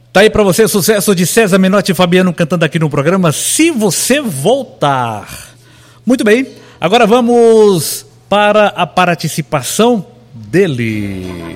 Tá aí pra você, sucesso de César Menotti e Fabiano cantando aqui no programa Se Você Voltar. Muito bem, agora vamos para a participação dele.